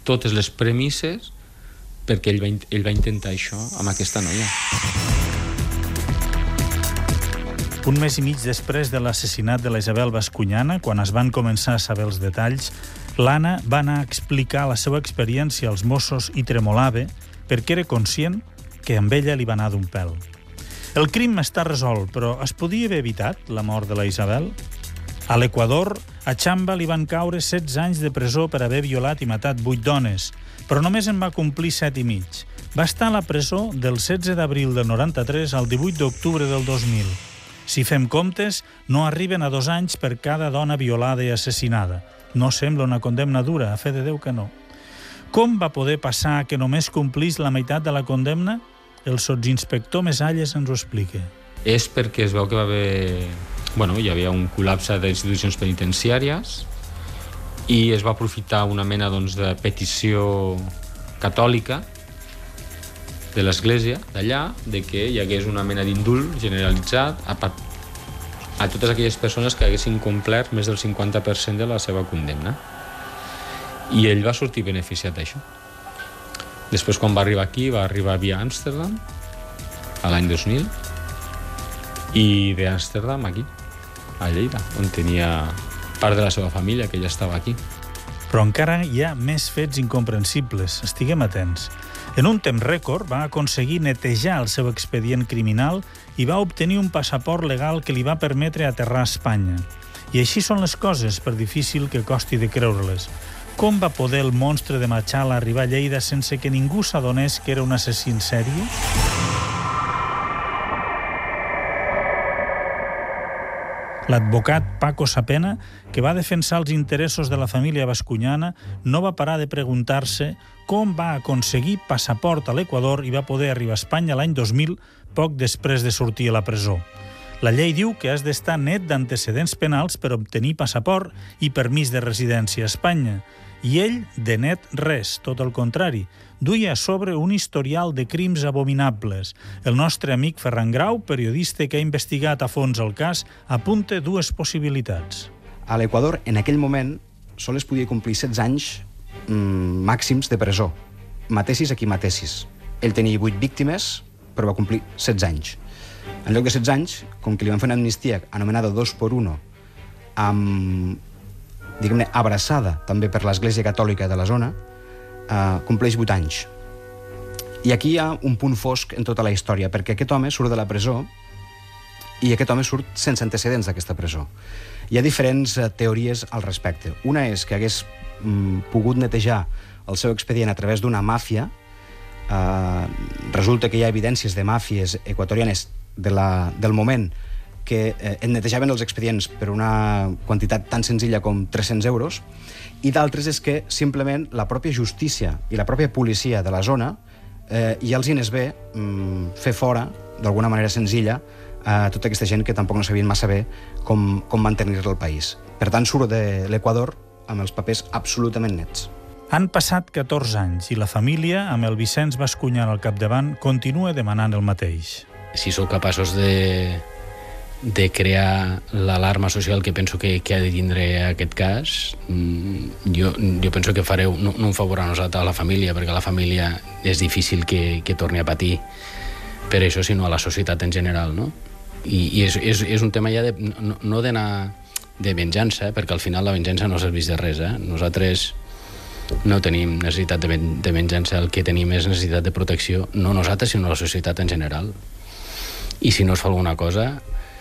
totes les premisses perquè ell va intentar això amb aquesta noia. Un mes i mig després de l'assassinat de la Isabel Bascuñana, quan es van començar a saber els detalls, l'Anna va anar a explicar la seva experiència als Mossos i tremolava perquè era conscient que amb ella li va anar d'un pèl. El crim està resolt, però es podia haver evitat la mort de la Isabel? A l'Equador, a Chamba li van caure 16 anys de presó per haver violat i matat 8 dones, però només en va complir 7 i mig. Va estar a la presó del 16 d'abril del 93 al 18 d'octubre del 2000. Si fem comptes, no arriben a 2 anys per cada dona violada i assassinada. No sembla una condemna dura, a fe de Déu que no. Com va poder passar que només complís la meitat de la condemna? El sotsinspector Mesalles ens ho explica. És perquè es veu que va haver... hi havia un col·lapse d'institucions penitenciàries i es va aprofitar una mena de petició catòlica de l'Església d'allà, de que hi hagués una mena d'indult generalitzat a totes aquelles persones que haguessin complert més del 50% de la seva condemna. I ell va sortir beneficiat d'això. Després, quan va arribar aquí, va arribar via Amsterdam, a l'any 2000, i d'Amsterdam aquí, a Lleida, on tenia part de la seva família, que ja estava aquí. Però encara hi ha més fets incomprensibles. Estiguem atents. En un temps rècord va aconseguir netejar el seu expedient criminal i va obtenir un passaport legal que li va permetre aterrar a Espanya. I així són les coses, per difícil que costi de creure-les. Com va poder el monstre de Machala arribar a Lleida sense que ningú s'adonés que era un assassí en sèrie? L'advocat Paco Sapena, que va defensar els interessos de la família bascuñana, no va parar de preguntar-se com va aconseguir passaport a l'Equador i va poder arribar a Espanya l'any 2000, poc després de sortir a la presó. La llei diu que has d'estar net d'antecedents penals per obtenir passaport i permís de residència a Espanya. I ell, de net, res, tot el contrari. Duia a sobre un historial de crims abominables. El nostre amic Ferran Grau, periodista que ha investigat a fons el cas, apunta 2 possibilitats. A l'Equador, en aquell moment, sols podia complir 16 anys màxims de presó. Matessis a qui matessis. Ell tenia 8 víctimes, però va complir 16 anys. En lloc de 16 anys, com que li van fer una amnistia anomenada 2x1, diguem-ne, abraçada també per l'Església Catòlica de la zona, compleix 8 anys. I aquí hi ha un punt fosc en tota la història, perquè aquest home surt de la presó i aquest home surt sense antecedents d'aquesta presó. Hi ha diferents teories al respecte. Una és que hagués pogut netejar el seu expedient a través d'una màfia. Resulta que hi ha evidències de màfies equatorianes del moment que netejaven els expedients per una quantitat tan senzilla com 300 euros, i d'altres és que simplement la pròpia justícia i la pròpia policia de la zona ja els anés bé fer fora, d'alguna manera senzilla, a tota aquesta gent que tampoc no sabien massa bé com mantenir-la al país. Per tant, surt de l'Equador amb els papers absolutament nets. Han passat 14 anys i la família, amb el Vicenç Bascuñana al capdavant, continua demanant el mateix. Si sou capaços de crear l'alarma social que penso que ha de tindre aquest cas, jo penso que fareu no un favor a nosaltres, a la família, perquè la família és difícil que torni a patir per això, sinó a la societat en general, no? I és un tema ja no d'anar de venjança, perquè al final la venjança no serveix de res. Nosaltres no tenim necessitat de venjança, el que tenim és necessitat de protecció, no nosaltres, sinó la societat en general. I si no es fa alguna cosa,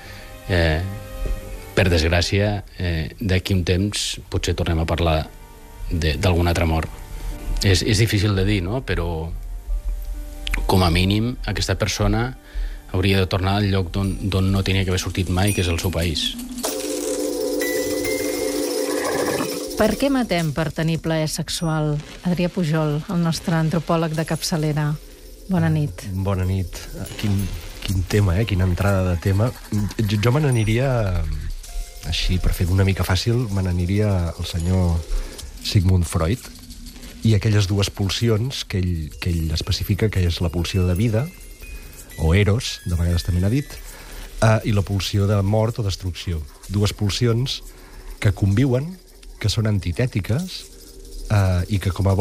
per desgràcia, d'aquí un temps potser tornem a parlar d'algun altre mort. És difícil de dir, no? Però com a mínim aquesta persona hauria de tornar al lloc d'on no tenia que haver sortit mai, que és el seu país. Per què matem per tenir plaer sexual? Adrià Pujol, el nostre antropòleg de capçalera. Bona nit. Bona nit. Quin tema, quina entrada de tema. Jo me n'aniria, així per fer una mica fàcil, me n'aniria al senyor Sigmund Freud i aquelles 2 pulsions que ell especifica, que és la pulsió de vida, o eros, de vegades també n'ha dit, i la pulsió de mort o destrucció. 2 pulsions que conviuen, que són antitètiques i que com a